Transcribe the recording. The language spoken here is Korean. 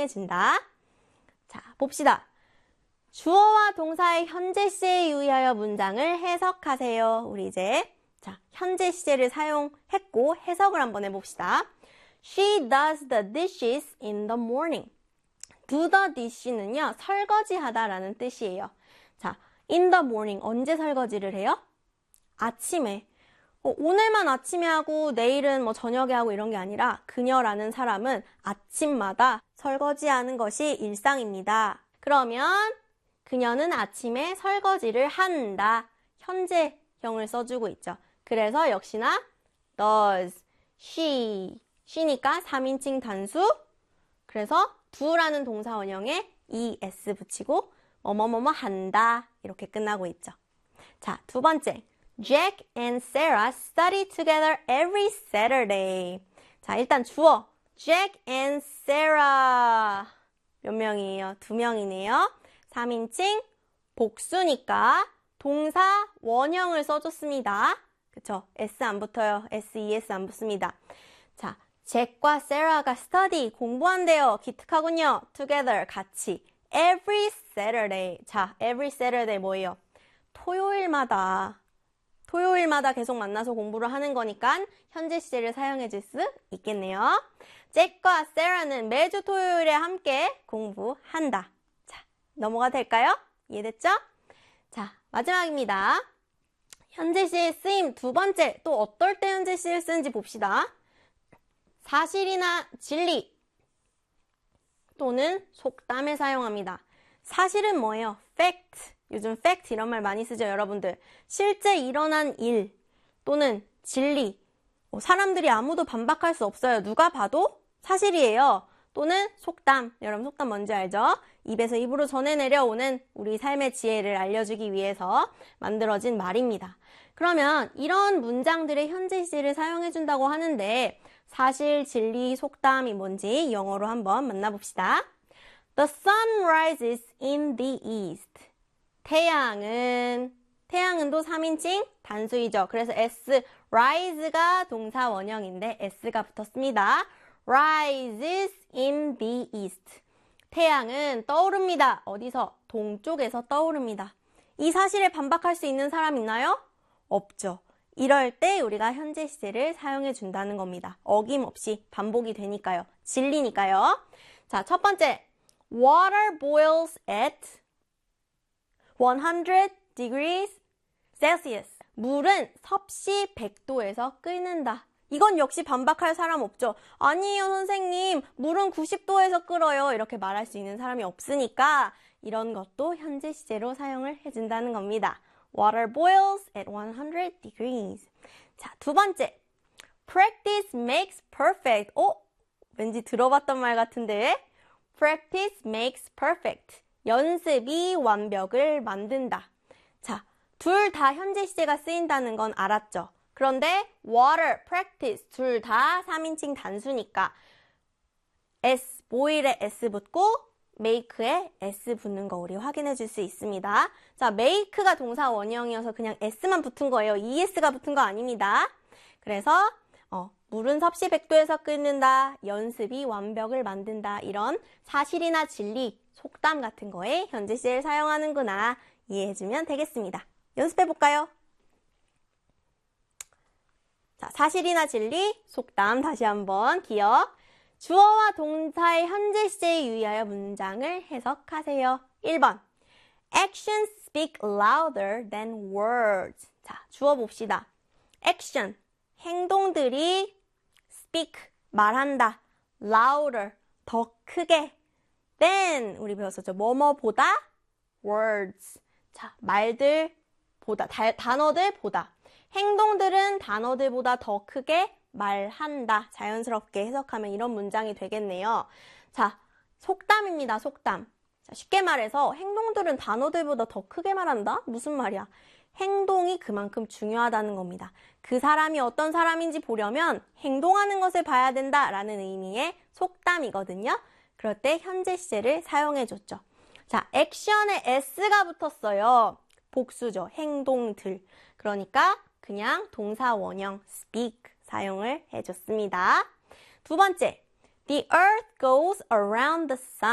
사용해준다. 자, 봅시다. 주어와 동사의 현재 시제에 유의하여 문장을 해석하세요. 우리 이제 자, 현재 시제를 사용했고 해석을 한번 해봅시다. She does the dishes in the morning. do the dish는요, 설거지하다 라는 뜻이에요. 자, in the morning, 언제 설거지를 해요? 아침에. 오늘만 아침에 하고 내일은 뭐 저녁에 하고 이런 게 아니라 그녀라는 사람은 아침마다 설거지하는 것이 일상입니다. 그러면 그녀는 아침에 설거지를 한다. 현재형을 써주고 있죠. 그래서 역시나 does, she니까 3인칭 단수. 그래서 do라는 동사 원형에 es 붙이고 뭐뭐뭐뭐 한다. 이렇게 끝나고 있죠. 자, 두 번째. Jack and Sarah study together every Saturday. 자, 일단 주어. Jack and Sarah. 몇 명이에요? 2명이네요. 3인칭 복수니까 동사 원형을 써줬습니다. 그쵸? S 안 붙어요. SES 안 붙습니다. 자, 잭과 세라가 study, 공부한대요. 기특하군요. together, 같이. every Saturday. 자, every Saturday 뭐예요? 토요일마다 계속 만나서 공부를 하는 거니까 현재 시제를 사용해 줄 수 있겠네요. 잭과 세라는 매주 토요일에 함께 공부한다. 자, 넘어가 될까요? 이해됐죠? 자, 마지막입니다. 현재 시제의 쓰임 두 번째, 또 어떨 때 현재 시제를 쓰는지 봅시다. 사실이나 진리 또는 속담에 사용합니다. 사실은 뭐예요? fact. 요즘 fact 이런 말 많이 쓰죠, 여러분들. 실제 일어난 일 또는 진리. 사람들이 아무도 반박할 수 없어요. 누가 봐도 사실이에요. 또는 속담. 여러분 속담 뭔지 알죠? 입에서 입으로 전해 내려오는 우리 삶의 지혜를 알려주기 위해서 만들어진 말입니다. 그러면 이런 문장들의 현재 시제를 사용해준다고 하는데 사실, 진리, 속담이 뭔지 영어로 한번 만나봅시다. The sun rises in the east. 태양은 또 3인칭 단수이죠. 그래서 S, rise가 동사 원형인데 S가 붙었습니다. rises in the east. 태양은 떠오릅니다. 어디서? 동쪽에서 떠오릅니다. 이 사실에 반박할 수 있는 사람 있나요? 없죠. 이럴 때 우리가 현재 시제를 사용해 준다는 겁니다. 어김없이 반복이 되니까요. 진리니까요. 자, 첫 번째. Water boils at 100 degrees Celsius. 물은 섭씨 100도에서 끓는다. 이건 역시 반박할 사람 없죠. 아니에요, 선생님. 물은 90도에서 끓어요. 이렇게 말할 수 있는 사람이 없으니까 이런 것도 현재 시제로 사용을 해준다는 겁니다. Water boils at 100 degrees. 자, 두 번째. Practice makes perfect. 왠지 들어봤던 말 같은데. Practice makes perfect. 연습이 완벽을 만든다. 자, 둘 다 현재 시제가 쓰인다는 건 알았죠? 그런데 water, practice 둘 다 3인칭 단수니까 S, boil에 S 붙고 make에 S 붙는 거 우리 확인해 줄 수 있습니다. 자, make가 동사 원형이어서 그냥 S만 붙은 거예요. ES가 붙은 거 아닙니다. 그래서 물은 섭씨 100도에서 끓는다. 연습이 완벽을 만든다. 이런 사실이나 진리, 속담 같은 거에 현재 시제를 사용하는구나 이해해주면 되겠습니다. 연습해볼까요? 자, 사실이나 진리, 속담 다시 한번 기억. 주어와 동사의 현재 시제에 유의하여 문장을 해석하세요. 1번. Actions speak louder than words. 자, 주어 봅시다. Action, 행동들이 speak, 말한다. louder, 더 크게. than, 우리 배웠었죠. 뭐뭐보다 words. 자, 말들보다, 단어들보다. 행동들은 단어들보다 더 크게 말한다. 자연스럽게 해석하면 이런 문장이 되겠네요. 자, 속담입니다. 속담. 자, 쉽게 말해서 행동들은 단어들보다 더 크게 말한다? 무슨 말이야? 행동이 그만큼 중요하다는 겁니다. 그 사람이 어떤 사람인지 보려면 행동하는 것을 봐야 된다라는 의미의 속담이거든요. 그럴 때 현재 시제를 사용해줬죠. 자, 액션에 S가 붙었어요. 복수죠. 행동들. 그러니까 그냥 동사 원형 speak 사용을 해줬습니다. 두 번째, The earth goes around the sun.